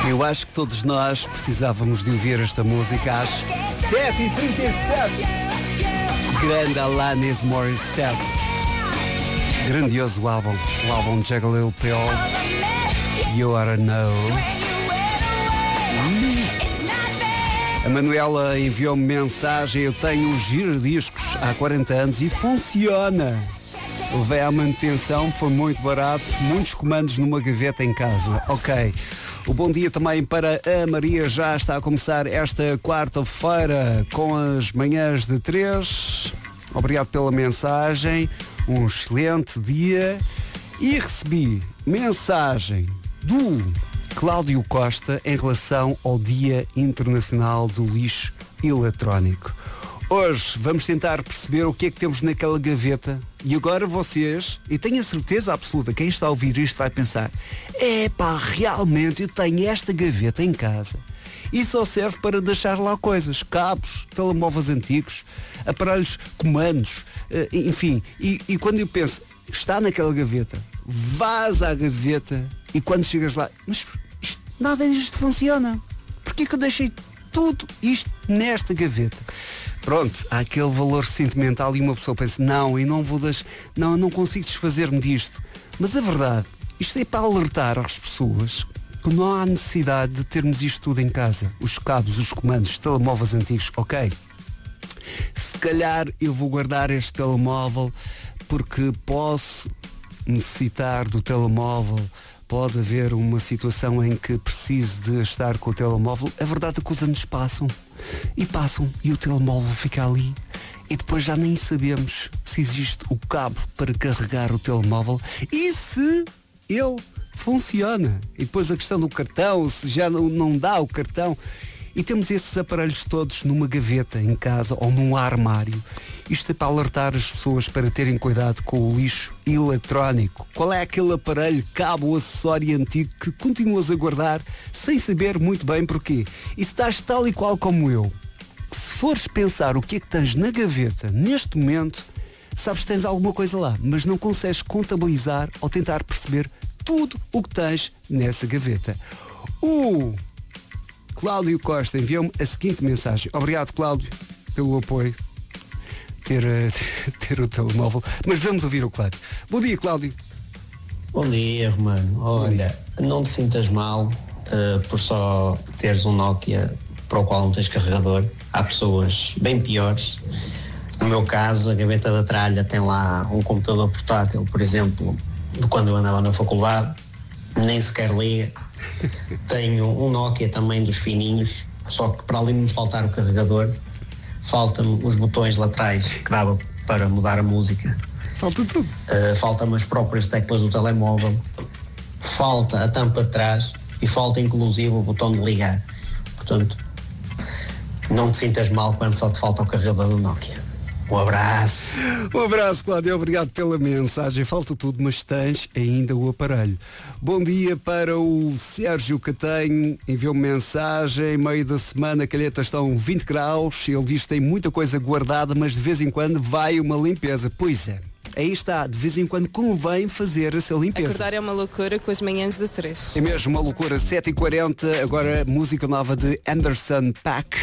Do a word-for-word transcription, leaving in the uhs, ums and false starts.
Eu acho que todos nós precisávamos de ouvir esta música às sete e trinta e sete. Grande Alanis Morissette. Grandioso álbum. O álbum de Jagalil Peol. You Oughta Know. A Manuela enviou-me mensagem. Eu tenho um giradiscos há quarenta anos e funciona. Levei à manutenção, foi muito barato. Muitos comandos numa gaveta em casa. Ok. O bom dia também para a Maria. Já está a começar esta quarta-feira com as manhãs de três. Obrigado pela mensagem. Um excelente dia. E recebi mensagem do Cláudio Costa em relação ao Dia Internacional do Lixo Eletrónico. Hoje vamos tentar perceber o que é que temos naquela gaveta. E agora vocês, e tenho a certeza absoluta, quem está a ouvir isto vai pensar: é pá, realmente eu tenho esta gaveta em casa e só serve para deixar lá coisas, cabos, telemóveis antigos, aparelhos, comandos, enfim. E, e quando eu penso, está naquela gaveta, vais à gaveta e quando chegas lá, mas isto, nada disto funciona. Porquê que eu deixei tudo isto nesta gaveta? Pronto, há aquele valor sentimental e uma pessoa pensa, não, eu não vou deixar, não, eu não consigo desfazer-me disto. Mas a verdade, isto é para alertar às pessoas que não há necessidade de termos isto tudo em casa. Os cabos, os comandos, os telemóveis antigos, ok. Se calhar eu vou guardar este telemóvel porque posso necessitar do telemóvel. Pode haver uma situação em que preciso de estar com o telemóvel. A verdade é que os anos passam e passam e o telemóvel fica ali e depois já nem sabemos se existe o cabo para carregar o telemóvel e se ele funciona. E depois a questão do cartão, se já não, não dá o cartão. E temos esses aparelhos todos numa gaveta em casa ou num armário. Isto é para alertar as pessoas para terem cuidado com o lixo eletrónico. Qual é aquele aparelho, cabo ou acessório antigo que continuas a guardar sem saber muito bem porquê? E se estás tal e qual como eu, que se fores pensar o que é que tens na gaveta neste momento, sabes que tens alguma coisa lá, mas não consegues contabilizar ou tentar perceber tudo o que tens nessa gaveta. O Cláudio Costa enviou-me a seguinte mensagem. Obrigado, Cláudio, pelo apoio. Ter, ter o telemóvel. Mas vamos ouvir o Cláudio. Bom dia, Cláudio. Bom dia, Romano. Olha, não te sintas mal uh, por só teres um Nokia para o qual não tens carregador. Há pessoas bem piores. No meu caso, a gaveta da tralha tem lá um computador portátil, por exemplo, de quando eu andava na faculdade. Nem sequer liga. Tenho um Nokia também dos fininhos, só que para além de me faltar o carregador, faltam-me os botões laterais que dava para mudar a música. Falta tudo. Uh, faltam-me as próprias teclas do telemóvel, falta a tampa de trás e falta inclusive o botão de ligar. Portanto, não te sintas mal quando só te falta o carregador do Nokia. Um abraço. Um abraço, Cláudio. Obrigado pela mensagem. Falta tudo, mas tens ainda o aparelho. Bom dia para o Sérgio Catanho. Enviou-me mensagem. Meio da semana, Calhetas estão vinte graus. Ele diz que tem muita coisa guardada, mas de vez em quando vai uma limpeza. Pois é. Aí está, de vez em quando convém fazer essa limpeza. Acordar é uma loucura com as manhãs de três. É mesmo uma loucura. sete e quarenta, agora música nova de Anderson .Paak.